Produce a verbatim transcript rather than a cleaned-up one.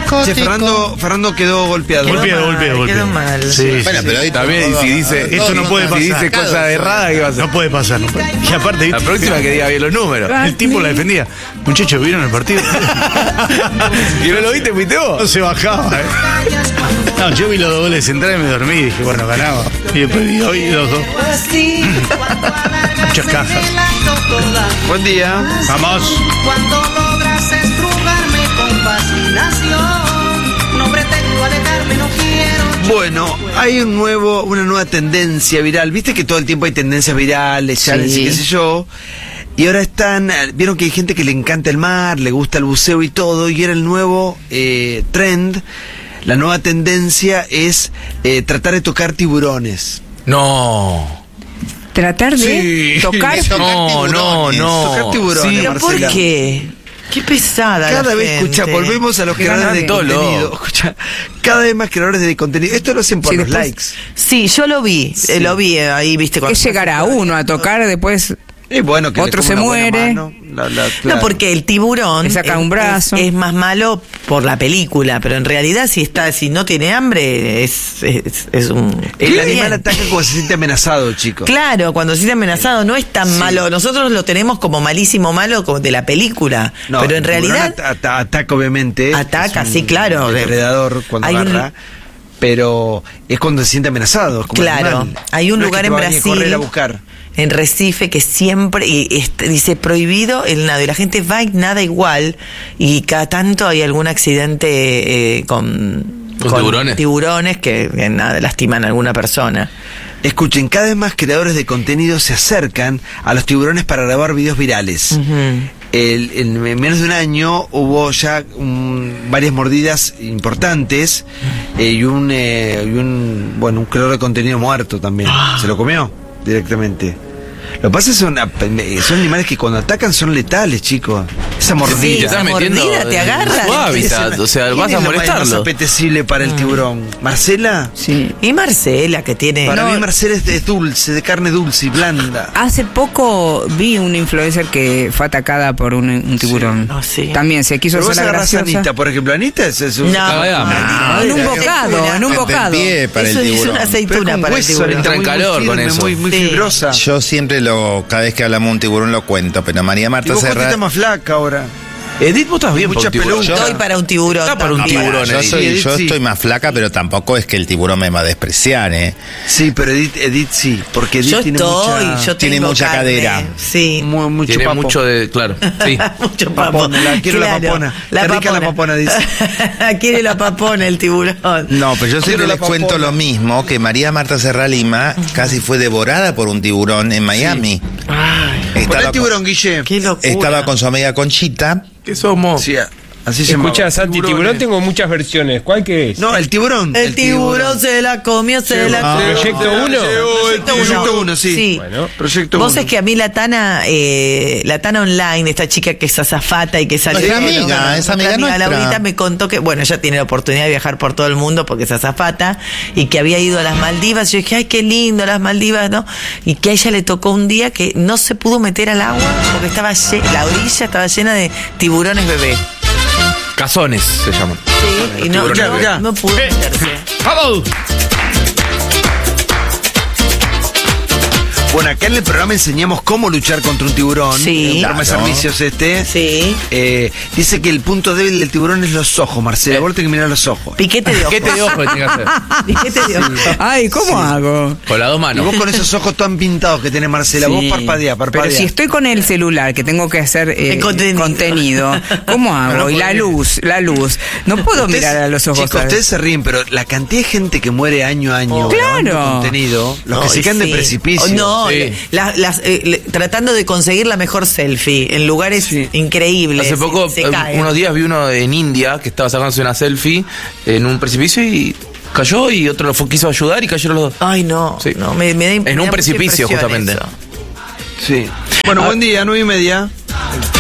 Che, Fernando, Fernando quedó golpeado. Golpeado, golpeado, golpeado. Quedó mal. Sí, Bueno, sí, pero ahí También, si dice, Esto no puede si pasar. dice cosas erradas, ¿qué va a hacer? No puede pasar, no puede. Y aparte, La ¿viste? próxima que diga bien los números. El tipo la defendía. Muchachos, ¿vieron el partido? ¿Y no lo viste, fuiste vos? No se bajaba, ¿eh? No, yo vi los dos goles centrales y me dormí y dije, bueno, ganaba. Y después vi hoy los dos. Muchas cajas. Buen día. Vamos. Cuando logras estrujarme con fascinación, no pretendo alejarme, no quiero. Bueno, hay un nuevo, una nueva tendencia viral. Viste que todo el tiempo hay tendencias virales, challenges, Sí. qué sé yo. Y ahora están, vieron que hay gente que le encanta el mar, le gusta el buceo y todo, y era el nuevo eh, trend. La nueva tendencia es eh, tratar de tocar tiburones. No. Tratar de Sí. tocar. No, no, no. Tocar tiburones, Sí, ¿Pero por Marcela. qué? Qué pesada Cada la vez, gente. escucha, volvemos a los Qué creadores de ganas de contenido. dolo. Escucha, cada vez más creadores de contenido. Esto lo hacen por Sí, los después- likes. Sí, yo lo vi, eh, lo vi eh, ahí, viste. cuando- Es llegar a uno a tocar, después Y bueno, que le Otro ponga se una buena muere. mano, la- la- No, claro. porque el tiburón Le saca es, un brazo. es- es más malo por la película, pero en realidad si está, si no tiene hambre, es, es, es un. El está animal bien. ataca cuando se siente amenazado, chicos. Claro, cuando se siente amenazado no es tan Sí. malo. Nosotros lo tenemos como malísimo malo como de la película. No, pero en el tiburón realidad ata- ata- ataca, obviamente. Ataca, es un sí, claro. Depredador cuando Hay un- agarra. Pero es cuando se siente amenazado. Es como el Claro, animal. hay un No es lugar que te en va a venir a Brasil, correr a buscar. en Recife, que siempre y, este, dice prohibido el nado y la gente va y nada igual y cada tanto hay algún accidente eh, con, ¿Con tiburones? tiburones que, que nada, lastiman a alguna persona. Escuchen, cada vez más creadores de contenido se acercan a los tiburones para grabar videos virales. Ujú. El- en menos de un año hubo ya um, varias mordidas importantes eh, y, un, eh, y un bueno un creador de contenido muerto también. Se lo comió directamente. Lo que pasa es que son, son animales que cuando atacan son letales, chicos. Esa Sí, mordida. esa estás metiendo mordida te en agarra. su hábitat, o sea, ¿Quién vas es a lo más- más molestarlo. apetecible para el tiburón? ¿Marcela? sí. Y Marcela, que tiene. Para No. mí Marcela es de dulce, de carne dulce y blanda. Hace poco vi una influencer que fue atacada por un, un tiburón. Ah, sí. También se quiso Pero vos hacer la agarrás a graciosa. Anita, por ejemplo. Anita es, es un- No, Ah, no, en un no, bocado, en un Frente bocado. al pie para Eso el es tiburón. una pero aceituna con para el hueso, tiburón. entra en muy, muy calor con firme, eso. Muy, muy Sí. fibrosa. Yo siempre lo, cada vez que hablamos de un tiburón lo cuento, pero María Y Marta vos Coti, Serra. estás más flaca ahora. Edith, vos estás bien Mucha por un tiburón. peluca. Estoy para un tiburón. Está para un también. tiburón, Yo, Edith. soy, Edith, yo sí. estoy más flaca, pero tampoco es que el tiburón me va a despreciar, ¿eh? Sí, pero Edith, Edith sí, porque Edith Yo tiene estoy, mucha, yo tiene tengo mucha carne, cadera. Sí. mu- mucho Tiene papo. mucho de. Claro, sí. Mucho papo. Papona, la- quiero la papona. Qué rica la papona, dice. Quiere la papona el tiburón. No, pero yo Quiero siempre la les cuento papona. lo mismo, que María Marta Serra Lima casi fue devorada por un tiburón en Miami. Poné Estaba, el tiburón, Guille. Qué locura. estaba con su amiga Conchita. ¿Qué somos? Sí, así se Escucha, llama. Santi, tiburón tengo muchas versiones. ¿Cuál que es? No, el tiburón. El tiburón se la comió, se la Ah. comió. ¿Proyecto uno? Proyecto Proyecto uno, sí. Bueno. Proyecto Vos uno. es que a mí la Tana, eh, la Tana Online, esta chica que es azafata y que sale. Nuestra amiga, es amiga nuestra. Laurita me contó que, bueno, ella tiene la oportunidad de viajar por todo el mundo porque es azafata y que había ido a las Maldivas. Yo dije, ay, qué lindo las Maldivas, ¿no? Y que a ella le tocó un día que no se pudo meter al agua porque estaba lle- la orilla estaba llena de tiburones bebé. Cazones se llaman. Sí, y no, tiburones no, bebé. no pudo meterse. ¡Vamos! Bueno, acá en el programa enseñamos cómo luchar contra un tiburón. Sí. El programa de Claro. servicios este. Sí. Eh, dice que el punto débil del tiburón es los ojos, Marcela. Vos tenés que mirar los ojos. Piquete de ojos. ¿Qué te de ojo que tiene que hacer? Piquete de ojos. Ay, ¿cómo hago? Con las dos Y manos. vos con esos ojos tan pintados que tenés, Marcela, vos Sí. parpadea, parpadea. Pero si estoy con el celular, que tengo que hacer eh, El contenido. contenido. ¿Cómo hago? No, no y la podés. luz, la luz. No puedo Ustedes- mirar a los ojos. Chicos, ¿sabes? ustedes se ríen, pero la cantidad de gente que muere año a año Oh, grabando claro. contenido, los que Ay, se caen de sí. precipicio. No, Sí. le- la- las, eh, le- tratando de conseguir la mejor selfie en lugares Sí. increíbles. Hace poco, se, eh, se caen. unos días vi uno en India que estaba sacándose una selfie en un precipicio y cayó y otro lo fue- quiso ayudar y cayeron los dos. Ay, no, Sí. no me, me da, me En da un mucha precipicio, impresión justamente. eso. Sí. Bueno, buen día, nueve y media.